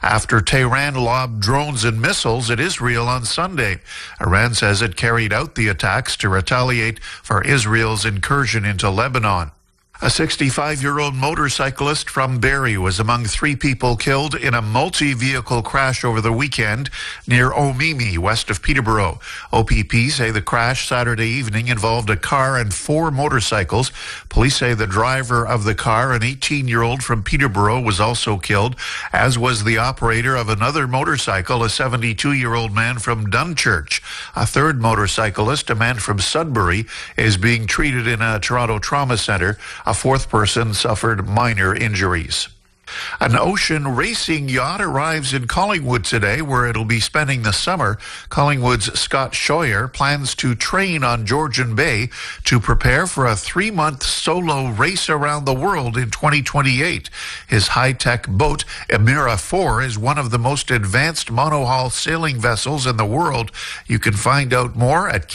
after Tehran lobbed drones and missiles at Israel on Sunday. Iran says it carried out the attacks to retaliate for Israel's incursion into Lebanon. A 65-year-old motorcyclist from Barrie was among 3 people killed in a multi-vehicle crash over the weekend near Omemee, west of Peterborough. OPP say the crash Saturday evening involved a car and 4 motorcycles. Police say the driver of the car, an 18-year-old from Peterborough, was also killed, as was the operator of another motorcycle, a 72-year-old man from Dunchurch. A 3rd motorcyclist, a man from Sudbury, is being treated in a Toronto trauma centre. A 4th person suffered minor injuries. An ocean racing yacht arrives in Collingwood today, where it'll be spending the summer. Collingwood's Scott Scheuer plans to train on Georgian Bay to prepare for a 3-month solo race around the world in 2028. His high-tech boat, Emira 4, is one of the most advanced monohull sailing vessels in the world. You can find out more at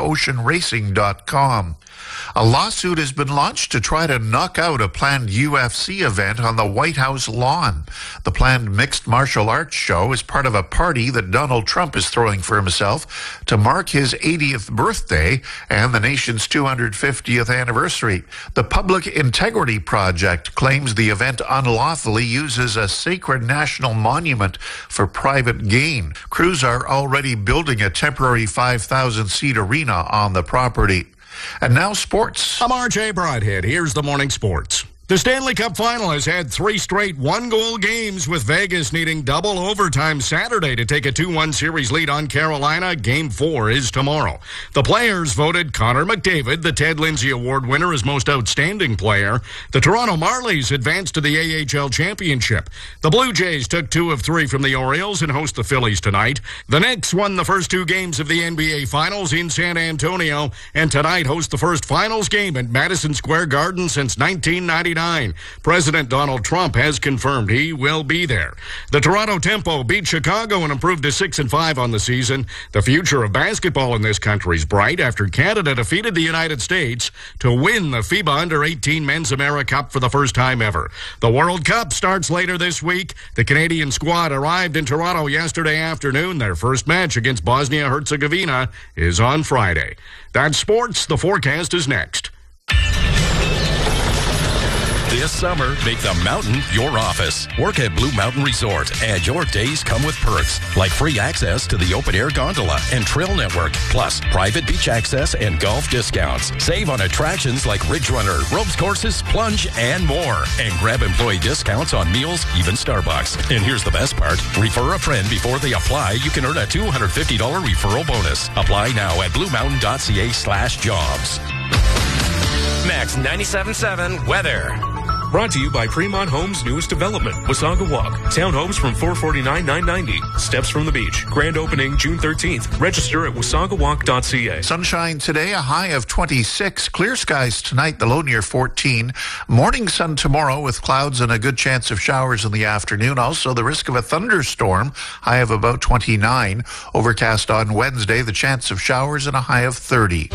CanadaOceanRacing.com. A lawsuit has been launched to try to knock out a planned UFC event on the White House lawn. The planned mixed martial arts show is part of a party that Donald Trump is throwing for himself to mark his 80th birthday and the nation's 250th anniversary. The Public Integrity Project claims the event unlawfully uses a sacred national monument for private gain. Crews are already building a temporary 5,000-seat arena on the property. And now sports. I'm RJ Broadhead. Here's the morning sports. The Stanley Cup Final has had 3 straight one-goal games, with Vegas needing double overtime Saturday to take a 2-1 series lead on Carolina. Game 4 is tomorrow. The players voted Connor McDavid, the Ted Lindsay Award winner, as most outstanding player. The Toronto Marlies advanced to the AHL Championship. The Blue Jays took 2 of 3 from the Orioles and host the Phillies tonight. The Knicks won the first 2 games of the NBA Finals in San Antonio, and tonight host the first Finals game at Madison Square Garden since 1999. President Donald Trump has confirmed he will be there. The Toronto Tempo beat Chicago and improved to 6-5 on the season. The future of basketball in this country is bright after Canada defeated the United States to win the FIBA Under-18 Men's America Cup for the first time ever. The World Cup starts later this week. The Canadian squad arrived in Toronto yesterday afternoon. Their first match against Bosnia-Herzegovina is on Friday. That's sports. The forecast is next. This summer, make the mountain your office. Work at Blue Mountain Resort, and your days come with perks like free access to the open-air gondola and trail network, plus private beach access and golf discounts. Save on attractions like Ridge Runner, ropes courses, plunge, and more. And grab employee discounts on meals, even Starbucks. And here's the best part. Refer a friend before they apply. You can earn a $250 referral bonus. Apply now at bluemountain.ca/jobs. Max 97.7 weather. Brought to you by Fremont Homes' newest development, Wasaga Walk. Townhomes from $449,990. Steps from the beach. Grand opening June 13th. Register at wasagawalk.ca. Sunshine today, a high of 26. Clear skies tonight, the low near 14. Morning sun tomorrow with clouds and a good chance of showers in the afternoon. Also, the risk of a thunderstorm, high of about 29. Overcast on Wednesday, the chance of showers and a high of 30.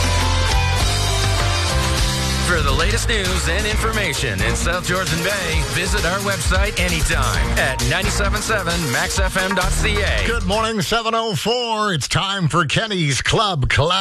For the latest news and information in South Georgian Bay, visit our website anytime at 977maxfm.ca. Good morning, 7:04. It's time for Kenny's Club Collab.